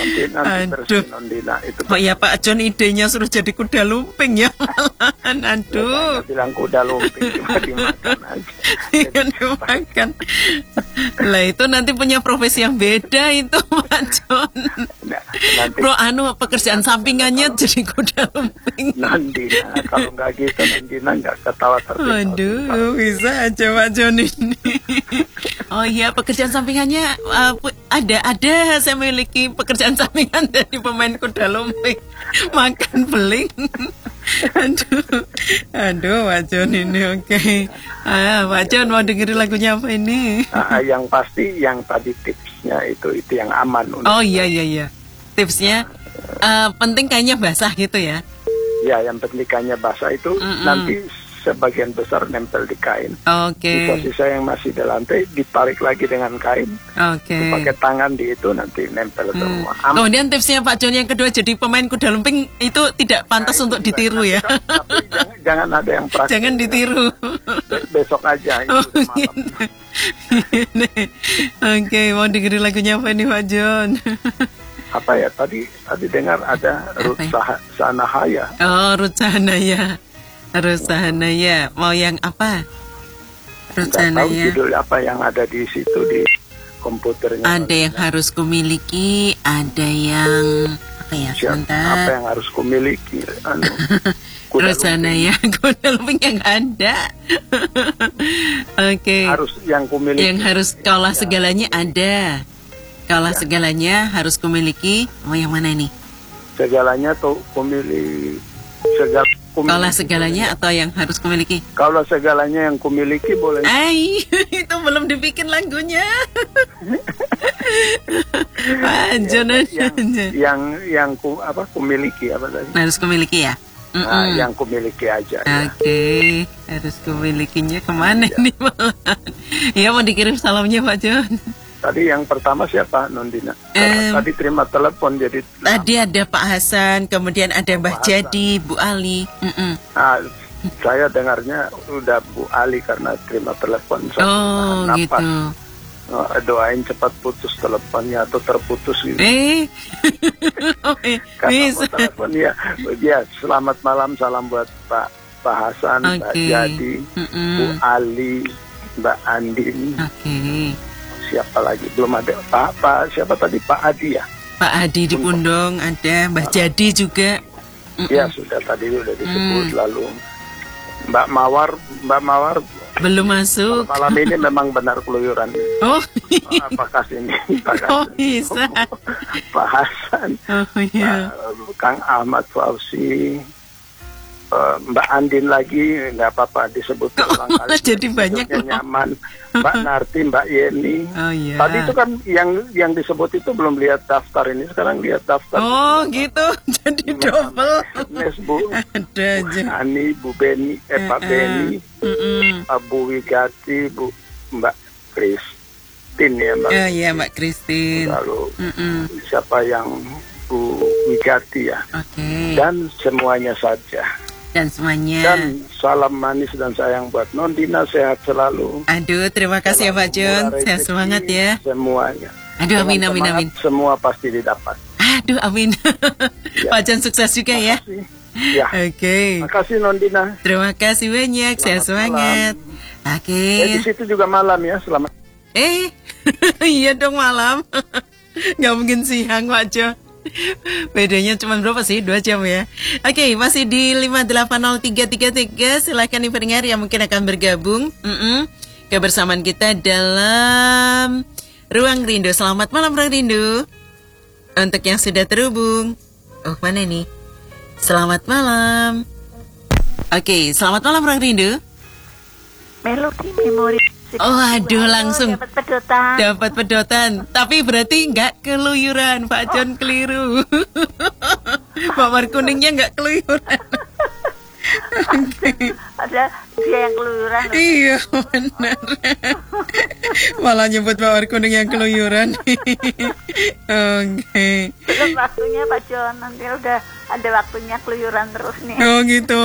nanti Aduh. Nondina itu. Oh ya Pak John, idenya suruh jadi kuda lumping ya malahan. Aduh. Bilang kuda lumping cuma dimakan aja. Yang dimakan. Lah itu nanti punya profesi yang beda itu Pak John. Nah, nanti Bro, pekerjaan sampingannya jadi kuda lumping. Nondina kalau nggak gitu Nondina nggak ketawa tertawa. Aduh, bisa aja Pak John ini. Oh iya, pekerjaan sampingannya ada. Saya memiliki pekerjaan sampingan dari pemain kuda lumping, makan beling. Aduh, Pak John ini oke. Pak John mau dengerin lagunya apa ini? Yang pasti yang tadi tipsnya itu yang aman. Oh iya. Tipsnya penting kayaknya basah gitu ya. Ya, yang penting kainnya basah itu nanti sebagian besar nempel di kain. Oke. Sisa-sisa yang masih di lantai ditarik lagi dengan kain. Oke. Pakai tangan di itu nanti nempel semua. Kemudian tipsnya Pak John yang kedua, jadi pemain kuda lumping itu tidak pantas untuk ditiru ya. Tapi jangan ada yang praktis. Jangan ditiru. Besok aja itu malam. Gitu. Oke, mau dengerin lagunya apa ini Pak John? Apa ya tadi dengar ada Ruth Sahanaya. Oh, Ruth Sahanaya. Mau yang apa? Ruth Nggak tahu Sahanaya. judul apa yang ada di situ di komputernya. Ada yang harus kumiliki, ada yang apa ya? Apa Sebentar. yang harus kumiliki? Kuda Ruth Sahanaya, kuda lumping yang ada. Oke. harus yang kumiliki. Yang harus kaulah segalanya ada. Kaulah segalanya harus kumiliki. Mau yang mana ini? Segalanya tuh kumiliki. Kaulah segalanya atau yang harus kumiliki? Kalau segalanya yang kumiliki boleh. Itu belum dibikin lagunya. Pak John aja. Yang kumiliki apa tadi? Harus kumiliki ya? Yang kumiliki aja. Oke, harus kumilikinya kemana ini malah? Ya mau dikirim salamnya Pak John. Tadi yang pertama siapa Nondina? Tadi terima telepon jadi. Tadi ada Pak Hasan, kemudian ada Mbah Jadi, Bu Ali. Saya dengarnya udah Bu Ali karena terima telepon. Oh gitu. Doain cepat putus teleponnya atau terputus gitu. Bisa. Telepon ya. Selamat malam, salam buat Pak Hasan, Mbak Jadi, Bu Ali, Mbak Andin. Oke. Siapa lagi? Belum ada Pak siapa tadi? Pak Adi ya? Pak Adi di Pundong ada, Mbah Jadi juga. Ya sudah tadi udah disebut. Lalu Mbak Mawar belum masuk. malam ini memang benar keluyuran. Oh. Apakah ini? Oh bisa. Pak Hasan. Oh iya. Kang Ahmad Fauzi. Mbak Andin lagi nggak apa-apa disebut ulang kali. Jadi banyak nyaman. Mbak Narti, Mbak Yeni. Oh iya. Tadi itu kan yang disebut itu belum lihat daftar, ini sekarang lihat daftar. Oh gitu, jadi double. Nes Bu. Ada aja. Bu Ani, Bu Beni, Pak Beni, Bu Wigati, Mbak Christine ya Mbak. Oh iya Mbak Christine. Lalu siapa yang Bu Wigati ya. Oke. Dan semuanya saja. Dan semuanya. Dan salam manis dan sayang buat Nondina, sehat selalu. Aduh, terima kasih ya Pak John. Sehat semangat ya. Semuanya. Aduh, amin. Semua pasti didapat. Aduh, amin. Ya. Pak John sukses juga ya. Ya. Oke. Terima kasih Nondina. Terima kasih banyak. Sehat semangat. Oke. Di situ juga malam ya. Selamat. Iya dong malam. Nggak mungkin siang Pak John. Bedanya cuma berapa sih? 2 jam ya. Oke, masih di 5803333. Silahkan nih pendengar yang mungkin akan bergabung kebersamaan kita dalam Ruang Rindu. Selamat malam Ruang Rindu. Untuk yang sudah terhubung. Oh mana nih? Selamat malam. Oke, selamat malam Ruang Rindu. Melodi memori. Oh aduh, langsung dapat pedotan. Tapi berarti nggak keluyuran. Pak John keliru. Mawar kuningnya nggak keluyuran. Ada dia yang keluyuran. Iya benar. Malah nyebut mawar kuning yang keluyuran. Oke. Belum waktunya Pak John. Nanti udah ada waktunya keluyuran terus nih. Oh gitu.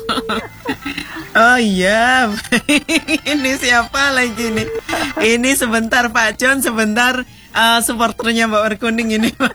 Oh iya. Ini siapa lagi nih? Ini sebentar Pak John, sebentar supporternya mawar kuning ini.